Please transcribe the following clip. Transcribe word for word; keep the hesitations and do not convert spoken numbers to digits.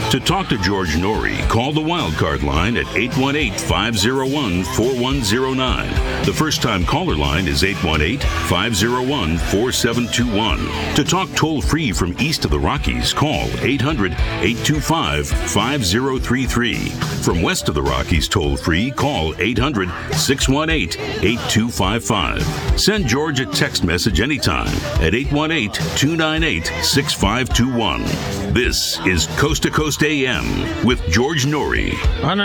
To talk to George Norrie, call the Wildcard line at eight one eight, five oh one, four one oh nine. The first-time caller line is eight one eight, five oh one, four seven two one. To talk toll-free from east of the Rockies, call eight hundred, eight two five, five oh three three. From west of the Rockies toll-free, call eight hundred, six one eight, eight two five five. Send George a text message anytime at eight one eight, two nine eight, six five two one. This is Coast to Coast A M with George Norrie.